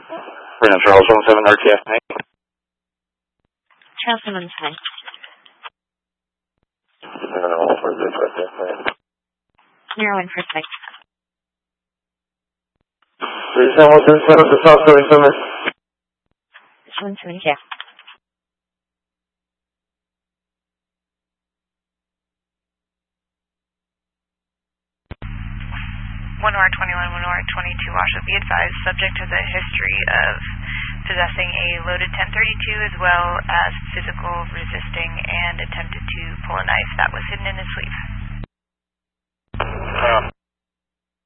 Freedom Charles 17 RTF. Charles 17. Zero in for 6. 37 to South 37. 172. Winora 21, Winora 22, Washoe, be advised, subject has a history of possessing a loaded 1032 as well as physical resisting and attempted to pull a knife that was hidden in his sleeve.